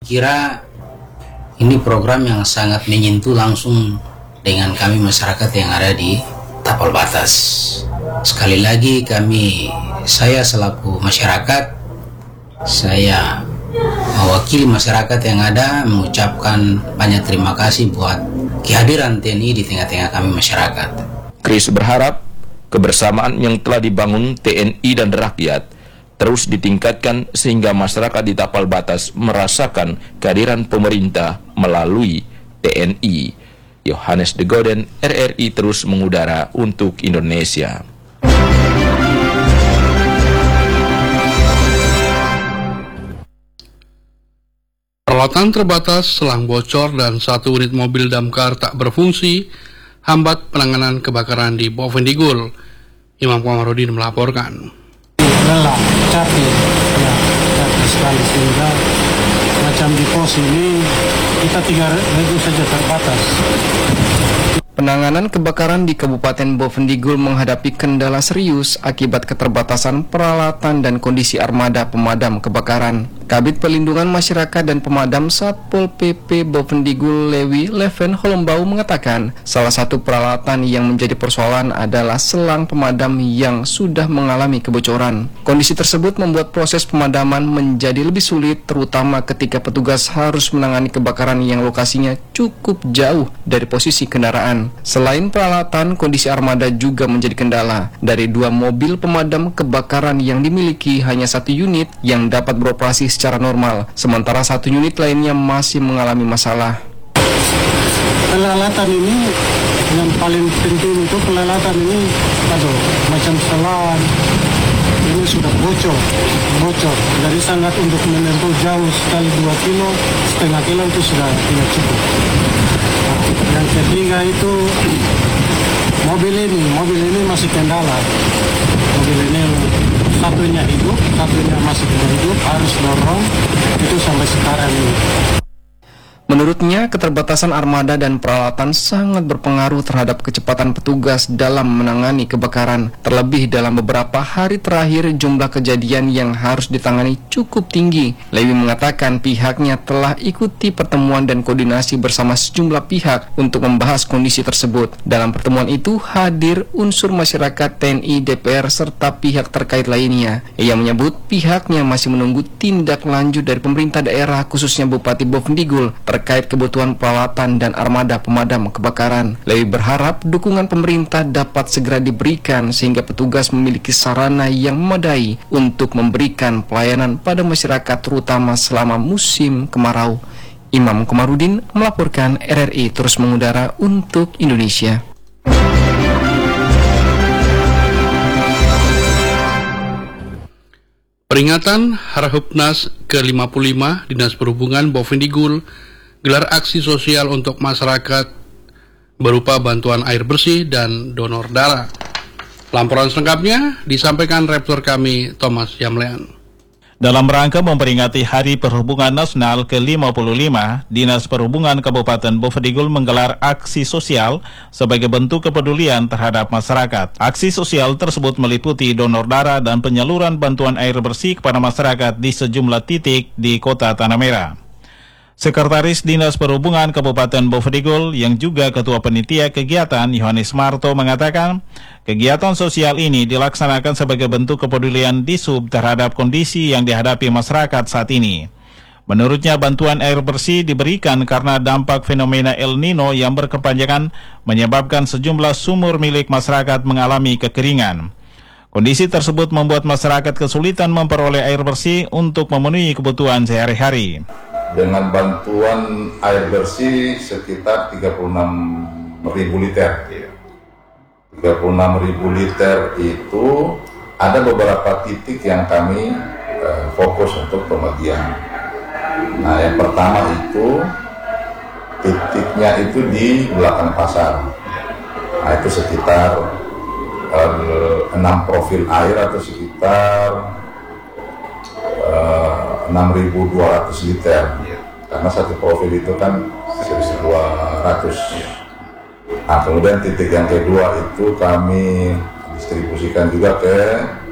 Kira ini program yang sangat menyentuh langsung dengan kami masyarakat yang ada di Tapal Batas. Sekali lagi saya selaku masyarakat, saya mewakili masyarakat yang ada mengucapkan banyak terima kasih buat kehadiran TNI di tengah-tengah kami masyarakat. Chris berharap kebersamaan yang telah dibangun TNI dan rakyat terus ditingkatkan sehingga masyarakat di Tapal Batas merasakan kehadiran pemerintah melalui TNI. Yohanes De Goden, RRI terus mengudara untuk Indonesia. Peralatan terbatas, selang bocor, dan 1 unit mobil damkar tak berfungsi hambat penanganan kebakaran di Bovendigul. Imam Komarudin melaporkan. Lelah, capek sekali sehingga macam di pos ini kita 3.000 saja terbatas. Penanganan kebakaran di Kabupaten Bovendigul menghadapi kendala serius akibat keterbatasan peralatan dan kondisi armada pemadam kebakaran. Kabid Perlindungan Masyarakat dan Pemadam Satpol PP Bovendigul Lewi Leven Holombau mengatakan salah satu peralatan yang menjadi persoalan adalah selang pemadam yang sudah mengalami kebocoran. Kondisi tersebut membuat proses pemadaman menjadi lebih sulit, terutama ketika petugas harus menangani kebakaran yang lokasinya cukup jauh dari posisi kendaraan. Selain peralatan, kondisi armada juga menjadi kendala. Dari 2 mobil pemadam kebakaran yang dimiliki, hanya 1 unit yang dapat beroperasi secara normal, sementara 1 unit lainnya masih mengalami masalah. Peralatan ini yang paling penting itu peralatan ini macam selang ini sudah bocor. Jadi sangat untuk menempuh jauh sekali 2 kilo, setengah kilo itu sudah tidak cukup. Yang ketiga itu mobil ini masih kendala. Mobil ini satunya hidup, satunya masih tidak hidup, harus dorong itu sampai sekarang ini. Menurutnya, keterbatasan armada dan peralatan sangat berpengaruh terhadap kecepatan petugas dalam menangani kebakaran. Terlebih dalam beberapa hari terakhir, jumlah kejadian yang harus ditangani cukup tinggi. Lewi mengatakan pihaknya telah ikuti pertemuan dan koordinasi bersama sejumlah pihak untuk membahas kondisi tersebut. Dalam pertemuan itu hadir unsur masyarakat, TNI, DPR, serta pihak terkait lainnya. Ia menyebut pihaknya masih menunggu tindak lanjut dari pemerintah daerah, khususnya Bupati Bovendigul, terkait kebutuhan peralatan dan armada pemadam kebakaran. Lewi berharap dukungan pemerintah dapat segera diberikan sehingga petugas memiliki sarana yang memadai untuk memberikan pelayanan pada masyarakat terutama selama musim kemarau. Imam Komarudin melaporkan, RRI terus mengudara untuk Indonesia. Peringatan Harahupnas ke-55 Dinas Perhubungan Bovendigul gelar aksi sosial untuk masyarakat berupa bantuan air bersih dan donor darah. Laporan selengkapnya disampaikan reporter kami Thomas Yamlean. Dalam rangka memperingati Hari Perhubungan Nasional ke-55, Dinas Perhubungan Kabupaten Bovendigul menggelar aksi sosial sebagai bentuk kepedulian terhadap masyarakat. Aksi sosial tersebut meliputi donor darah dan penyaluran bantuan air bersih kepada masyarakat di sejumlah titik di Kota Tanah Merah. Sekretaris Dinas Perhubungan Kabupaten Bovendigul yang juga Ketua Panitia Kegiatan Yohanes Marto mengatakan, kegiatan sosial ini dilaksanakan sebagai bentuk kepedulian Disub terhadap kondisi yang dihadapi masyarakat saat ini. Menurutnya, bantuan air bersih diberikan karena dampak fenomena El Nino yang berkepanjangan menyebabkan sejumlah sumur milik masyarakat mengalami kekeringan. Kondisi tersebut membuat masyarakat kesulitan memperoleh air bersih untuk memenuhi kebutuhan sehari-hari. Dengan bantuan air bersih sekitar 36.000 liter. 36.000 liter itu ada beberapa titik yang kami fokus untuk pembagian. Nah, yang pertama itu titiknya itu di belakang pasar. Nah, itu sekitar 6 profil air atau sekitar 6.200 liter, karena satu profil itu kan 1.200. Nah, kemudian titik yang kedua itu kami distribusikan juga ke